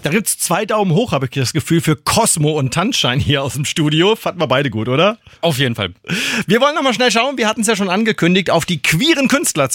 Da gibt's 2 Daumen hoch, habe ich das Gefühl, für Cosmo und Tanzschein hier aus dem Studio. Fanden wir beide gut, oder? Auf jeden Fall. Wir wollen nochmal schnell schauen, wir hatten es ja schon angekündigt, auf die queeren Künstler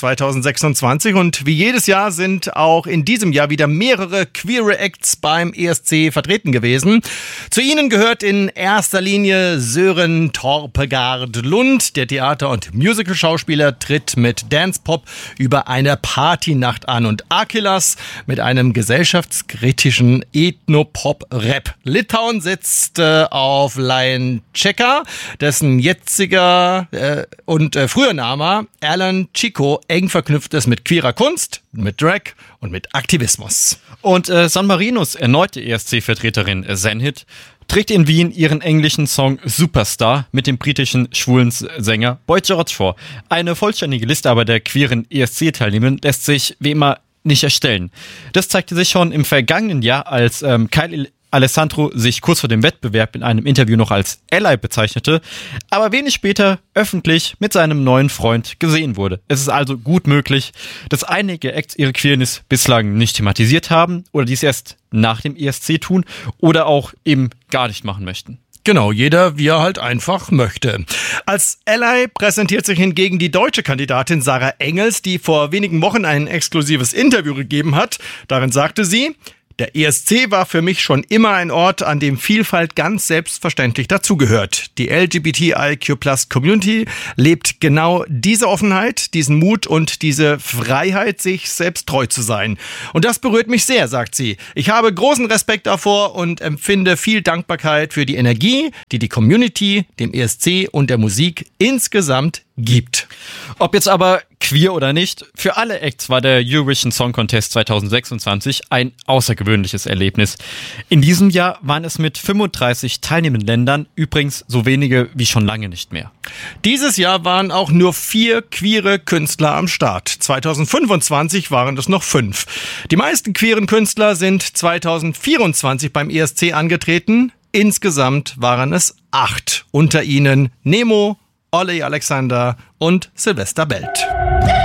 2026 und wie jedes Jahr sind auch in diesem Jahr wieder mehrere queere Acts beim ESC vertreten gewesen. Zu ihnen gehört in erster Linie Sören Torpegaard Lund. Der Theater- und Musical-Schauspieler tritt mit Dance Pop über eine Partynacht an und Akilas mit einem gesellschaftskritischen Ethnopop-Rap. Litauen setzt auf Lion Checker, dessen jetziger und früher Name Alan Chico eng verknüpft ist mit queerer Kunst, mit Drag und mit Aktivismus. Und San Marinos erneute ESC-Vertreterin Zenhit trägt in Wien ihren englischen Song Superstar mit dem britischen schwulen Sänger Boy George vor. Eine vollständige Liste aber der queeren ESC-Teilnehmer lässt sich wie immer nicht erstellen. Das zeigte sich schon im vergangenen Jahr, als Kyle Alessandro sich kurz vor dem Wettbewerb in einem Interview noch als Ally bezeichnete, aber wenig später öffentlich mit seinem neuen Freund gesehen wurde. Es ist also gut möglich, dass einige Acts ihre Queerness bislang nicht thematisiert haben oder dies erst nach dem ESC tun oder auch eben gar nicht machen möchten. Genau, jeder wie er halt einfach möchte. Als Ally präsentiert sich hingegen die deutsche Kandidatin Sarah Engels, die vor wenigen Wochen ein exklusives Interview gegeben hat. Darin sagte sie: Der ESC war für mich schon immer ein Ort, an dem Vielfalt ganz selbstverständlich dazugehört. Die LGBTIQ+-Community lebt genau diese Offenheit, diesen Mut und diese Freiheit, sich selbst treu zu sein. Und das berührt mich sehr, sagt sie. Ich habe großen Respekt davor und empfinde viel Dankbarkeit für die Energie, die die Community, dem ESC und der Musik insgesamt gibt. Ob jetzt aber queer oder nicht, für alle Acts war der Eurovision Song Contest 2026 ein außergewöhnliches Erlebnis. In diesem Jahr waren es mit 35 teilnehmenden Ländern übrigens so wenige wie schon lange nicht mehr. Dieses Jahr waren auch nur 4 queere Künstler am Start. 2025 waren es noch 5. Die meisten queeren Künstler sind 2024 beim ESC angetreten. Insgesamt waren es 8. Unter ihnen Nemo, Olli Alexander und Silvester Belt.